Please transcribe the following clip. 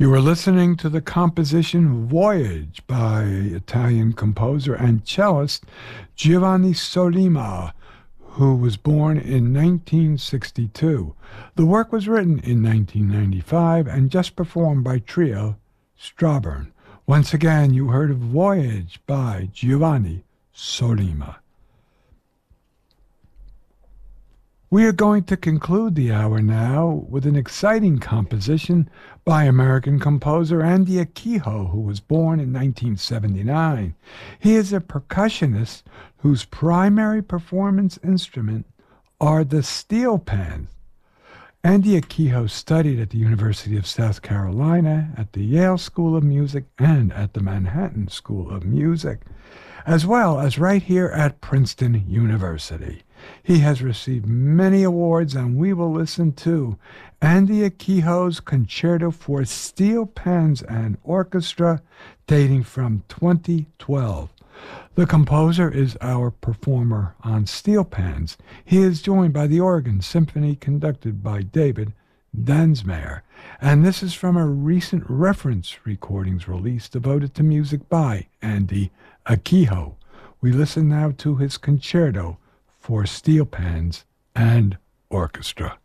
You are listening to the composition Voyage by Italian composer and cellist Giovanni Sollima, who was born in 1962. The work was written in 1995 and just performed by Trio Strabern. Once again, you heard of Voyage by Giovanni Sollima. We are going to conclude the hour now with an exciting composition by American composer Andy Akiho, who was born in 1979. He is a percussionist whose primary performance instrument are the steel pans. Andy Akiho studied at the University of South Carolina, at the Yale School of Music, and at the Manhattan School of Music, as well as right here at Princeton University. He has received many awards, and we will listen to Andy Akiho's Concerto for Steel Pans and Orchestra, dating from 2012. The composer is our performer on steel pans. He is joined by the organ symphony conducted by David Densmore, and this is from a recent reference recordings release devoted to music by Andy Akiho. We listen now to his Concerto for Steel Pans and Orchestra.